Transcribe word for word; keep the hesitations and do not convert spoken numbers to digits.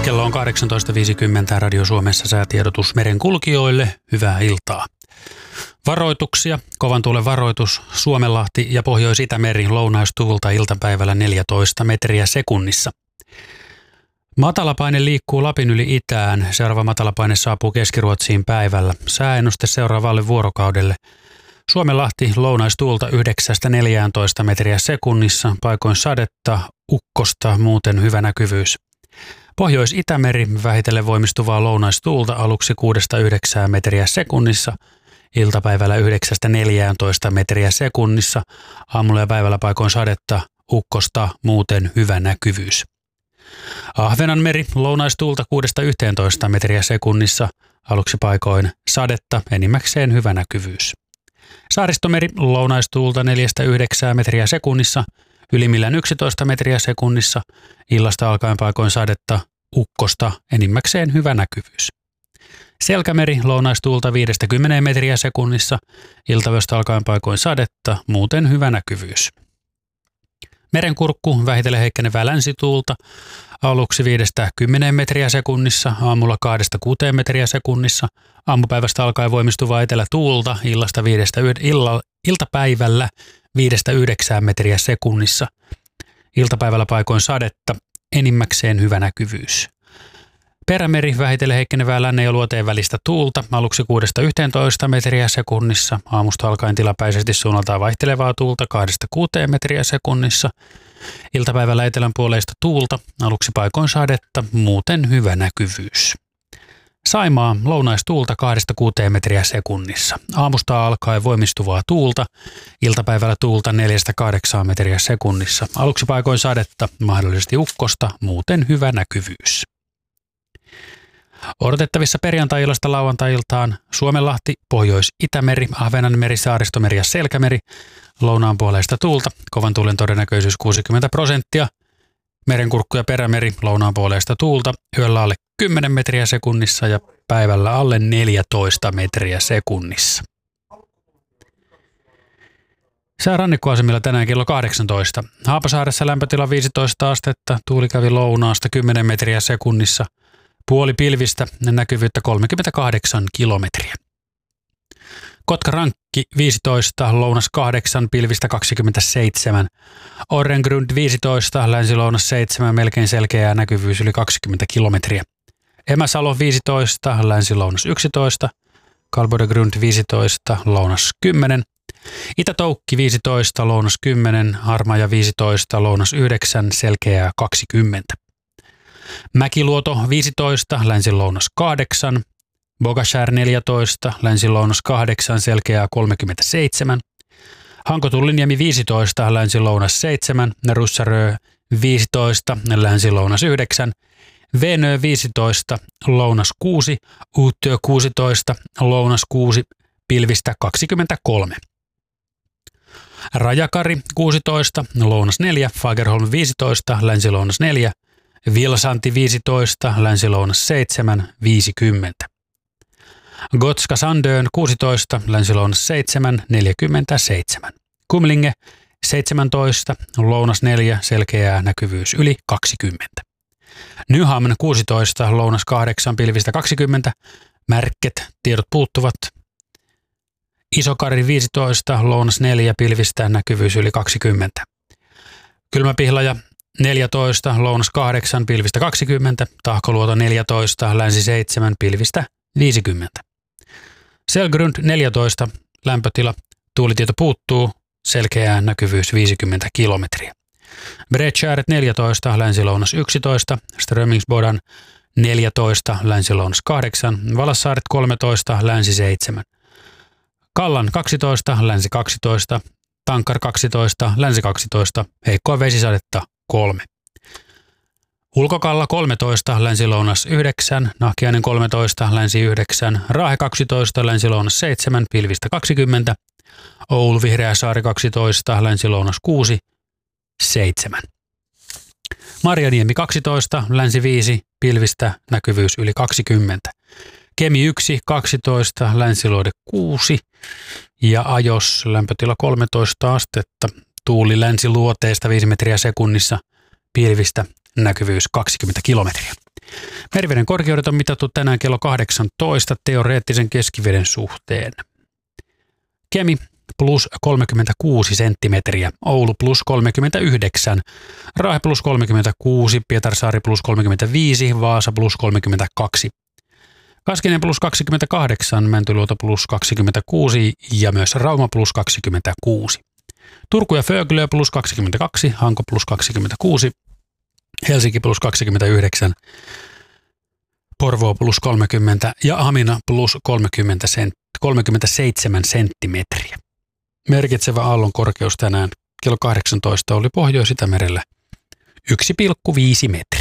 Kello on kahdeksantoista viisikymmentä Radio Suomessa säätiedotus merenkulkijoille. Hyvää iltaa. Varoituksia. Kovan tuulen varoitus. Suomenlahti ja Pohjois-Itämeri lounaistuulta iltapäivällä neljätoista metriä sekunnissa. Matalapaine liikkuu Lapin yli itään. Seuraava matalapaine saapuu Keski-Ruotsiin päivällä. Sääennuste seuraavalle vuorokaudelle. Suomenlahti lounaistuulta yhdeksästä neljääntoista metriä sekunnissa. Paikoin sadetta, ukkosta, muuten hyvä näkyvyys. Pohjois-Itämeri vähitellen voimistuvaa lounaistuulta aluksi kuudesta yhdeksään metriä sekunnissa. Iltapäivällä yhdeksästä neljääntoista metriä sekunnissa. Aamulla ja päivällä paikoin sadetta, ukkosta, muuten hyvä näkyvyys. Ahvenanmeri lounaistuulta kuudesta yhteentoista metriä sekunnissa. Aluksi paikoin sadetta, enimmäkseen hyvä näkyvyys. Saaristomeri lounaistuulta neljästä yhdeksään metriä sekunnissa. Ylimmillään yksitoista metriä sekunnissa. Illasta alkaen paikoin sadetta, ukkosta, enimmäkseen hyvä näkyvyys. Selkämeri lounaistuulta viidestä kymmeneen metriä sekunnissa. Iltayöstä alkaen paikoin sadetta, muuten hyvä näkyvyys. Merenkurkku vähitellen heikkenevää länsituulta. Aluksi viidestä kymmeneen metriä sekunnissa, aamulla kahdesta kuuteen metriä sekunnissa. Aamupäivästä alkaen voimistuvaa etelätuulta, illasta viidestä, illa, iltapäivällä viidestä yhdeksään metriä sekunnissa. Iltapäivällä paikoin sadetta, enimmäkseen hyvä näkyvyys. Perämeri vähitellen heikkenevää lännen ja luoteen välistä tuulta, aluksi kuudesta yhteentoista metriä sekunnissa. Aamusta alkaen tilapäisesti suunnaltaan vaihtelevaa tuulta kahdesta kuuteen metriä sekunnissa. Iltapäivällä etelän puoleista tuulta, aluksi paikoin sadetta, muuten hyvä näkyvyys. Saimaa lounaistuulta kahdesta kuuteen metriä sekunnissa. Aamusta alkaen voimistuvaa tuulta, iltapäivällä tuulta neljästä kahdeksaan metriä sekunnissa. Aluksi paikoin sadetta, mahdollisesti ukkosta, muuten hyvä näkyvyys. Odotettavissa perjantai-illasta lauantai-iltaan Suomenlahti, Pohjois-Itämeri, Ahvenanmeri, Saaristomeri ja Selkämeri. Lounaan puoleista tuulta, kovan tuulen todennäköisyys kuusikymmentä prosenttia. Merenkurkku ja Perämeri, lounaan puoleista tuulta, yöllä alle kymmenen metriä sekunnissa ja päivällä alle neljätoista metriä sekunnissa. Sää rannikkoasemilla tänään kello kahdeksantoista. Haapasaaressa lämpötila viisitoista astetta, tuuli kävi lounaasta kymmenen metriä sekunnissa. Puoli pilvistä, näkyvyyttä kolmekymmentäkahdeksan kilometriä. Kotka-Rankki viisitoista, lounas kahdeksan, pilvistä kaksikymmentäseitsemän. Orrengrund viisitoista, länsi-lounas seitsemän, melkein selkeää, näkyvyys yli kaksikymmentä kilometriä. Emäsalo viisitoista, länsi-lounas yksitoista. Kalbodegrund viisitoista, lounas kymmenen. Itä-Toukki viisitoista, lounas kymmenen. Harmaja viisitoista, lounas yhdeksän, selkeää kaksikymmentä. Mäkiluoto viisitoista, länsi-lounas kahdeksan. Bogashär neljätoista, länsi-lounas kahdeksan, selkeää kolmekymmentäseitsemän. Hanko-Tulliniemi viisitoista, länsi-lounas seitsemän. Russarö viisitoista, länsi-lounas yhdeksän. Venö viisitoista, lounas kuusi. Uuttyö kuusitoista, lounas kuusi, pilvistä kaksikymmentäkolme. Rajakari kuusitoista, lounas neljä. Fagerholm viisitoista, länsi-lounas neljä. Vilsanti viisitoista, länsi-lounas seitsemän, viisikymmentä. Gotska Sandön kuusitoista, länsi-lounas seitsemän, neljäkymmentäseitsemän. Kumlinge seitsemäntoista, lounas neljä, selkeää näkyvyys yli kaksikymmentä. Nyhamn kuusitoista, lounas kahdeksan, pilvistä kaksikymmentä. Märket, tiedot puuttuvat. Isokari viisitoista, lounas neljä, pilvistä näkyvyys yli kaksikymmentä. Kylmäpihlaja neljätoista, lounas kahdeksan, pilvistä kaksikymmentä. Tahkoluoto neljätoista, länsi seitsemän, pilvistä viisikymmentä. Selgrund neljätoista, lämpötila, tuulitieto puuttuu, selkeää näkyvyys viisikymmentä kilometriä. Bredtjäret neljätoista, länsi-lounas yksitoista. Strömingsbodan neljätoista, länsi-lounas kahdeksan. Valassaaret kolmetoista, länsi seitsemän. Kallan kaksitoista, länsi kaksitoista. Tankar kaksitoista, länsi kaksitoista. Heikkoa vesisadetta kolme. Ulkokalla kolmetoista, länsi-lounas yhdeksän. Nahkiainen kolmetoista, länsi yhdeksän. Raahe kaksitoista, länsi-lounas seitsemän, pilvistä kaksikymmentä. Oulu Vihreäsaari kaksitoista, länsi-lounas kuusi, seitsemän. Marjaniemi kaksitoista, länsi viisi, pilvistä näkyvyys yli kaksikymmentä. Kemi yksi, kaksitoista, länsiluode kuusi ja Ajos lämpötila kolmetoista astetta. Tuuli länsiluoteesta viisi metriä sekunnissa, pilvistä näkyvyys kaksikymmentä kilometriä. Meriveden korkeudet on mitattu tänään kello kahdeksantoista teoreettisen keskiveden suhteen. Kemi plus kolmekymmentäkuusi senttimetriä, Oulu plus kolmekymmentäyhdeksän, Raahe plus kolmekymmentäkuusi, Pietarsaari plus kolmekymmentäviisi, Vaasa plus kolmekymmentäkaksi. Kaskinen plus kaksikymmentäkahdeksan, Mäntyluoto plus kaksikymmentäkuusi ja myös Rauma plus kaksikymmentäkuusi. Turku ja Föglö plus kaksikymmentäkaksi, Hanko plus kaksikymmentäkuusi, Helsinki plus kaksikymmentäyhdeksän, Porvoo plus kolmekymmentä ja Hamina plus kolmekymmentä sent, kolmekymmentäseitsemän senttimetriä. Merkitsevä aallon korkeus tänään kello kahdeksantoista oli Pohjois-Itämerellä yksi pilkku viisi metriä.